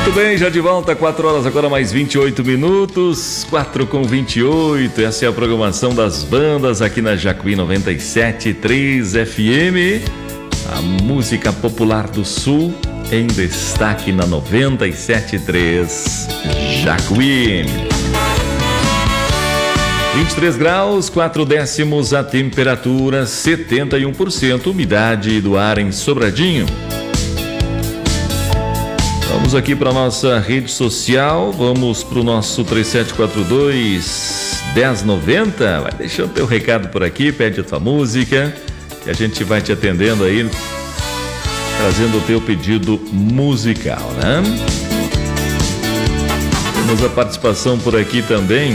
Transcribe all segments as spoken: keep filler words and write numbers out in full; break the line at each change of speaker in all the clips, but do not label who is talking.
Muito bem, já de volta, quatro horas agora mais vinte e oito minutos, quatro com vinte e oito. Essa é a programação das bandas aqui na Jacuí noventa e sete ponto três F M. A música popular do Sul em destaque na noventa e sete ponto três Jacuí. vinte e três graus, quatro décimos a temperatura, setenta e um por cento umidade do ar em Sobradinho. Vamos aqui para nossa rede social, vamos para o nosso três sete quatro dois, um zero nove zero. Vai deixando teu recado por aqui, pede a tua música, que a gente vai te atendendo aí, trazendo o teu pedido musical, né? Temos a participação por aqui também,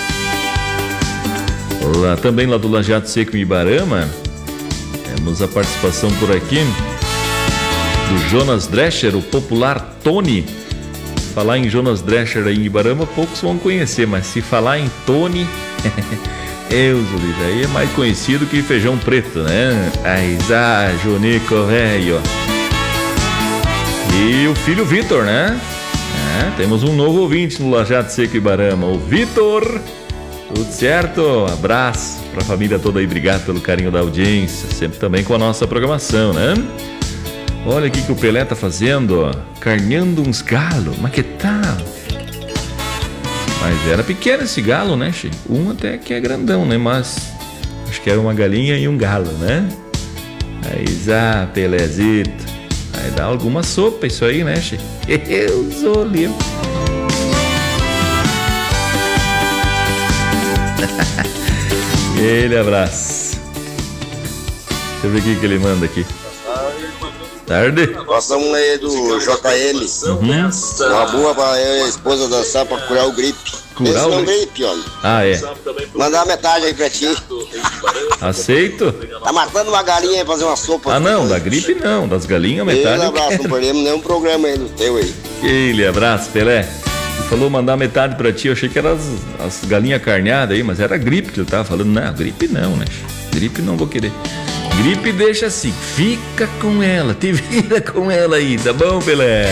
lá, também lá do Lajeado Seco em Ibarama. Temos a participação por aqui do Jonas Drescher, o popular Tony. Falar em Jonas Drescher aí em Ibarama, poucos vão conhecer, mas se falar em Tony, Deus, aí é mais conhecido que feijão preto, né? Aizá, Jonico, velho. E o filho Vitor, né? É, temos um novo ouvinte no Lajeado Seco Ibarama, o Vitor. Tudo certo? Abraço pra família toda aí, obrigado pelo carinho da audiência, sempre também com a nossa programação, né? Olha o que o Pelé tá fazendo, ó. Carneando uns galos, mas que tal? Mas era pequeno esse galo, né, Che? Um até que é grandão, né? Mas acho que era uma galinha e um galo, né? Aí, ah, Pelézito. Vai dar alguma sopa isso aí, né, Che? Eu sou livre. Ele abraço. Deixa eu ver o que, que ele manda aqui. Tarde.
Gostamos aí do J L.
Uhum.
Uma boa pra eu e a esposa dançar pra curar o gripe.
Curar o gripe?
gripe, olha.
Ah, é.
Mandar metade aí pra ti.
Aceito?
Tá matando uma galinha aí fazer uma sopa.
Ah, não, da gripe não, das galinhas metade.
Um abraço, não perdemos nenhum programa aí no teu aí.
Aquele abraço, Pelé. Ele falou mandar metade pra ti, eu achei que eram as, as galinhas carneadas aí, mas era gripe que ele tava falando. Não, gripe não, né? Gripe não vou querer. Gripe deixa assim, fica com ela, te vira com ela aí, tá bom, Pelé?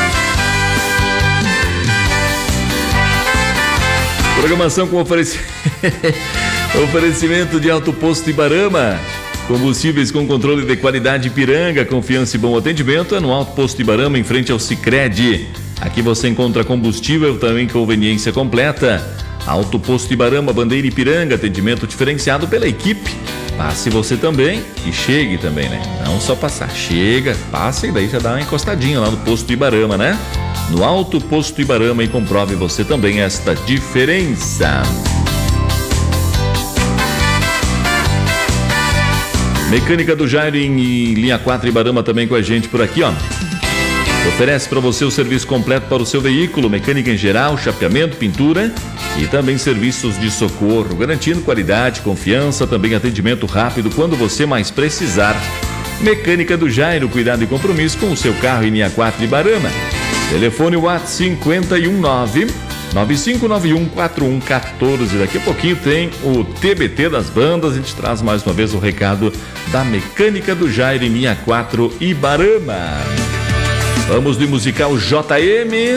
Programação com oferec... oferecimento de Alto Posto Ibarama. Combustíveis com controle de qualidade Ipiranga, confiança e bom atendimento é no Alto Posto Ibarama, em frente ao Sicredi. Aqui você encontra combustível, também conveniência completa. Alto Posto Ibarama, Bandeira Ipiranga, atendimento diferenciado pela equipe. Passe você também e chegue também, né? Não só passar, chega, passa e daí já dá uma encostadinha lá no Posto Ibarama, né? No Alto Posto Ibarama, e comprove você também esta diferença. Mecânica do Jairo em linha quatro Ibarama também com a gente por aqui, ó. Oferece para você o serviço completo para o seu veículo, mecânica em geral, chapeamento, pintura e também serviços de socorro, garantindo qualidade, confiança, também atendimento rápido quando você mais precisar. Mecânica do Jairo, cuidado e compromisso com o seu carro em linha quatro Ibarama. Telefone WhatsApp cinco um nove, nove cinco nove um, quatro um um quatro. Daqui a pouquinho tem o T B T das bandas, a gente traz mais uma vez o recado da Mecânica do Jairo em linha quatro Ibarama. Vamos de musical J M.